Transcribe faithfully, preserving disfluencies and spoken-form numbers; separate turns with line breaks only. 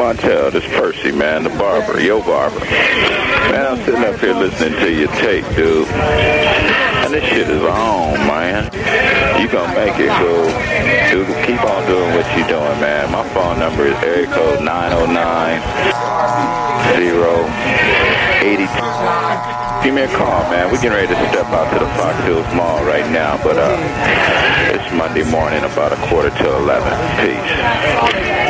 Montel. This Percy, man, the barber, your barber. Man, I'm sitting up here listening to your tape, dude. And this shit is on, man. You gonna make it, so dude, keep on doing what you doing, man. My phone number is area code nine oh nine, zero, eight two. Give me a call, man. We're getting ready to step out to the Fox Hills Mall right now, but uh, it's Monday morning, about a quarter to eleven. Peace.